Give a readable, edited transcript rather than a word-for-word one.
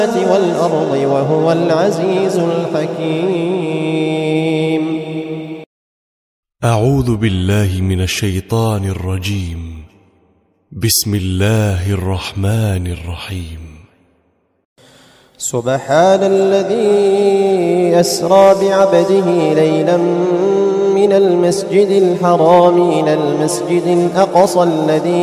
والأرض وهو العزيز الحكيم. أعوذ بالله من الشيطان الرجيم. بسم الله الرحمن الرحيم. سبحان الذي أسرى بعبده ليلا من المسجد الحرام إلى المسجد الأقصى الذي